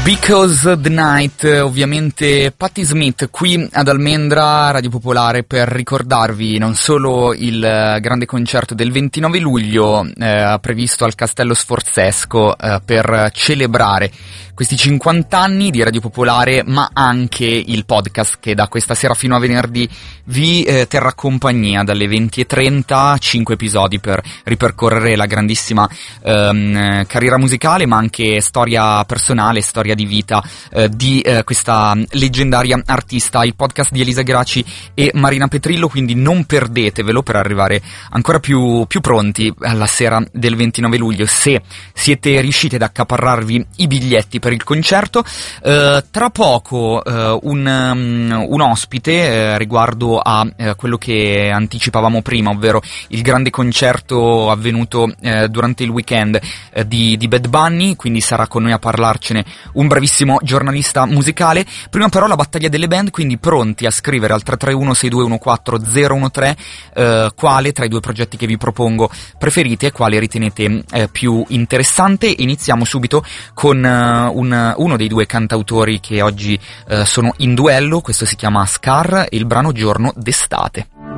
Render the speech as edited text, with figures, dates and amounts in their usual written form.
Because the Night, ovviamente Patti Smith qui ad Almendra, Radio Popolare, per ricordarvi non solo il grande concerto del 29 luglio previsto al Castello Sforzesco per celebrare questi 50 anni di Radio Popolare, ma anche il podcast che da questa sera fino a venerdì vi terrà compagnia dalle 20:30, 5 episodi per ripercorrere la grandissima carriera musicale, ma anche storia personale, storia di vita di questa leggendaria artista, il podcast di Elisa Graci e Marina Petrillo, quindi non perdetevelo per arrivare ancora più pronti alla sera del 29 luglio, se siete riusciti ad accaparrarvi i biglietti per il concerto. Tra poco un ospite riguardo a quello che anticipavamo prima, ovvero il grande concerto avvenuto durante il weekend di Bad Bunny, quindi sarà con noi a parlarcene un bravissimo giornalista musicale. Prima però la battaglia delle band, quindi pronti a scrivere al 331 6214 013 quale tra i due progetti che vi propongo preferite, quale ritenete più interessante. Iniziamo subito con uno dei due cantautori che oggi sono in duello. Questo si chiama Scar e il brano Giorno d'estate.